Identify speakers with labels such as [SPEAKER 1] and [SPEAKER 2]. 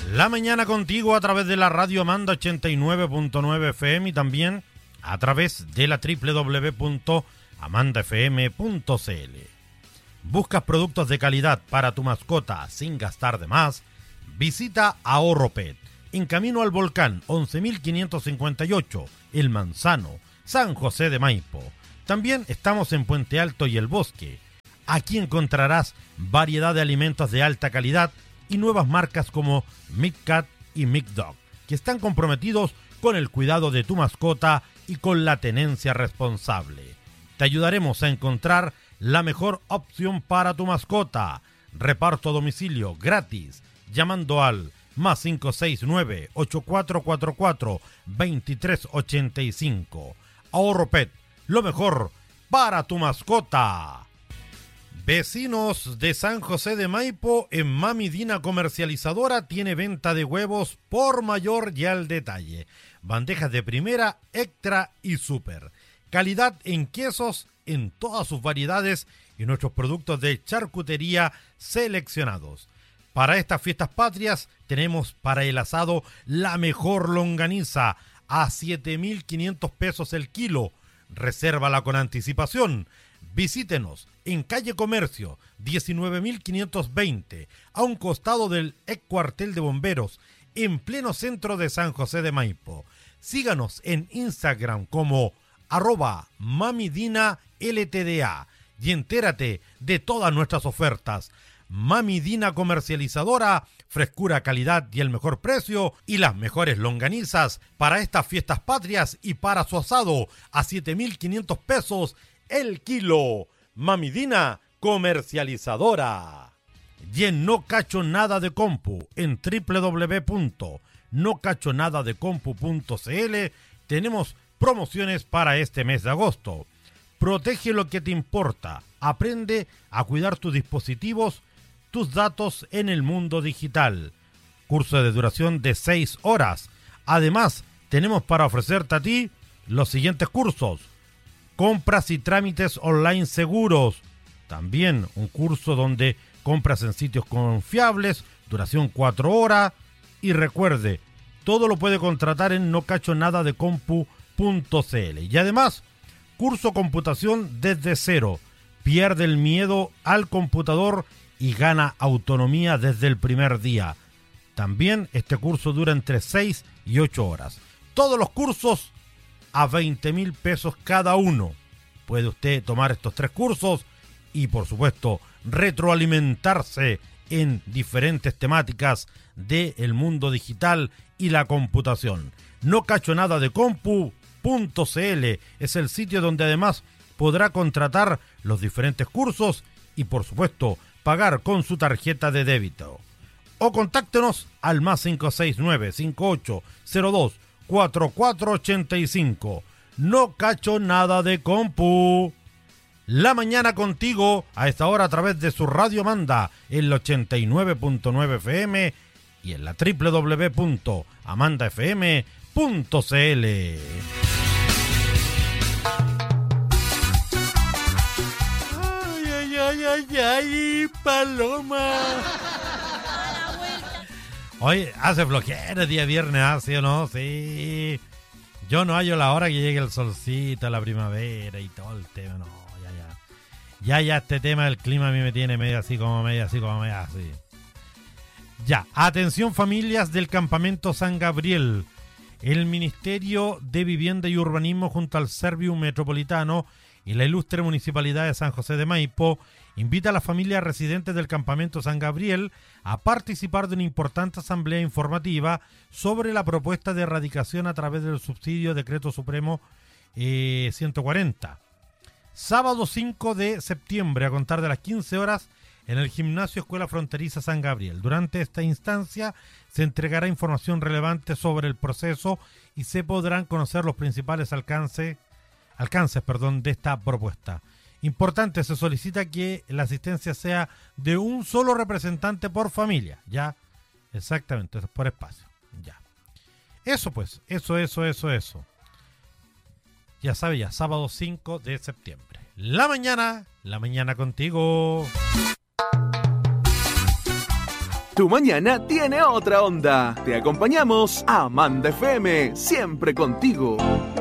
[SPEAKER 1] La mañana contigo a través de la radio Amanda 89.9 FM y también a través de la www.amandafm.cl. ¿Buscas productos de calidad para tu mascota sin gastar de más? Visita Ahorro Pet, en camino al volcán 11.558, El Manzano, San José de Maipo. También estamos en Puente Alto y El Bosque. Aquí encontrarás variedad de alimentos de alta calidad y nuevas marcas como Mick Cat y Mick Dog, que están comprometidos con el cuidado de tu mascota y con la tenencia responsable. Te ayudaremos a encontrar la mejor opción para tu mascota. Reparto a domicilio gratis, llamando al más 569-8444-2385. Ahorro Pet, lo mejor para tu mascota. Vecinos de San José de Maipo, en Mami Dina Comercializadora tiene venta de huevos por mayor y al detalle. Bandejas de primera, extra y super. Calidad en quesos en todas sus variedades y nuestros productos de charcutería seleccionados. Para estas fiestas patrias tenemos para el asado la mejor longaniza a 7.500 pesos el kilo. Resérvala con anticipación. Visítenos en calle Comercio 19.520, a un costado del ex cuartel de bomberos, en pleno centro de San José de Maipo. Síganos en Instagram como @mamidinaltda y entérate de todas nuestras ofertas. Mami Dina Comercializadora, frescura, calidad y el mejor precio y las mejores longanizas para estas fiestas patrias y para su asado a 7.500 pesos el kilo. Mami Dina Comercializadora. Y en No Cacho Nada de Compu, en www.nocachonadadecompu.cl tenemos promociones para este mes de agosto. Protege lo que te importa. Aprende a cuidar tus dispositivos, tus datos en el mundo digital. Curso de duración de 6 horas. Además, tenemos para ofrecerte a ti los siguientes cursos: compras y trámites online seguros. También un curso donde compras en sitios confiables, duración 4 horas. Y recuerde, todo lo puede contratar en nocachonadadecompu.cl. Y además, curso computación desde cero. Pierde el miedo al computador y gana autonomía desde el primer día. También este curso dura entre 6 y 8 horas. Todos los cursos a 20.000 pesos cada uno. Puede usted tomar estos 3 cursos y, por supuesto, retroalimentarse en diferentes temáticas del mundo digital y la computación. Nocachonadadecompu.cl es el sitio donde además podrá contratar los diferentes cursos y, por supuesto, pagar con su tarjeta de débito. O contáctenos al más 569-5802-4485. No cacho nada de compu. La mañana contigo a esta hora a través de su radio Amanda en el 89.9 FM y en la www.amandafm.cl. Ay, Paloma. Oye, hace flojera el día viernes, ¿sí o no? Sí. Yo no hallo la hora que llegue el solcito, la primavera y todo el tema. No, ya este tema del clima a mí me tiene medio así. Ya, atención familias del campamento San Gabriel. El Ministerio de Vivienda y Urbanismo junto al Servium Metropolitano y la ilustre Municipalidad de San José de Maipo invita a las familias residentes del campamento San Gabriel a participar de una importante asamblea informativa sobre la propuesta de erradicación a través del subsidio Decreto Supremo 140. Sábado 5 de septiembre a contar de las 15 horas en el Gimnasio Escuela Fronteriza San Gabriel. Durante esta instancia se entregará información relevante sobre el proceso y se podrán conocer los principales alcances de esta propuesta. Importante, se solicita que la asistencia sea de un solo representante por familia. Ya, exactamente, eso es por espacio. Ya. Eso pues, eso. Ya sabe, ya, sábado 5 de septiembre. La mañana contigo.
[SPEAKER 2] Tu mañana tiene otra onda. Te acompañamos a Amanda FM, siempre contigo.